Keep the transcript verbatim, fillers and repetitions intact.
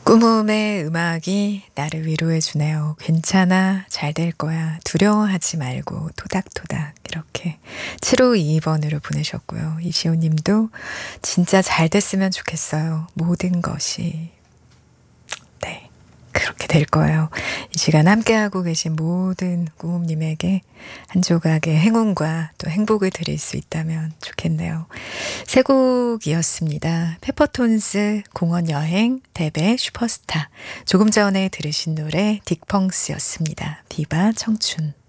꾸멈의 음악이 나를 위로해 주네요. 괜찮아, 잘 될 거야, 두려워하지 말고 토닥토닥 이렇게 칠오이이 번으로 보내셨고요. 이시호 님도 진짜 잘 됐으면 좋겠어요. 모든 것이. 네, 그렇게 될 거예요. 이 시간 함께하고 계신 모든 꾸mom님에게 한 조각의 행운과 또 행복을 드릴 수 있다면 좋겠네요. 세 곡이었습니다. 페퍼톤스 공원여행, 데베 슈퍼스타. 조금 전에 들으신 노래 딕펑스였습니다. 비바 청춘.